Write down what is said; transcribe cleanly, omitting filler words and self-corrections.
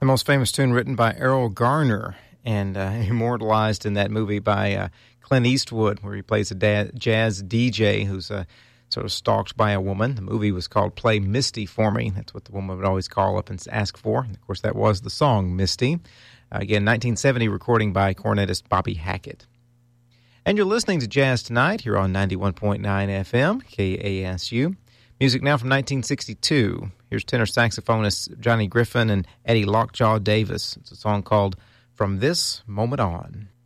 The most famous tune written by Errol Garner and immortalized in that movie by Clint Eastwood, where he plays a jazz DJ who's sort of stalked by a woman. The movie was called Play Misty for Me. That's what the woman would always call up and ask for. And, of course, that was the song Misty. Again, 1970 recording by cornetist Bobby Hackett. And you're listening to Jazz Tonight here on 91.9 FM, KASU. Music now from 1962. Here's tenor saxophonists Johnny Griffin and Eddie Lockjaw Davis. It's a song called From This Moment On.